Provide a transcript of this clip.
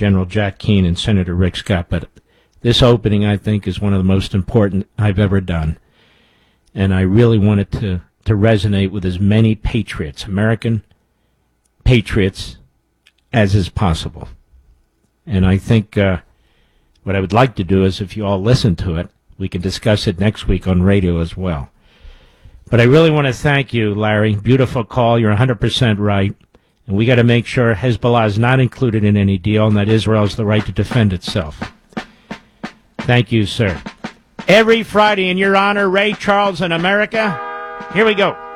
General Jack Keane and Senator Rick Scott, but this opening, I think, is one of the most important I've ever done. And I really wanted to resonate with as many patriots, American patriots, as is possible. And I think what I would like to do is, if you all listen to it, we can discuss it next week on radio as well. But I really want to thank you, Larry. Beautiful call. You're 100% right. And we got to make sure Hezbollah is not included in any deal and that Israel has the right to defend itself. Thank you, sir. Every Friday in your honor, Ray Charles in America. Here we go.